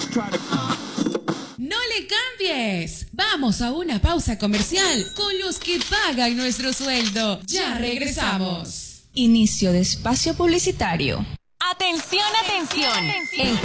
¡No le cambies! Vamos a una pausa comercial con los que pagan nuestro sueldo. Ya regresamos. Inicio de espacio publicitario. ¡Atención, atención!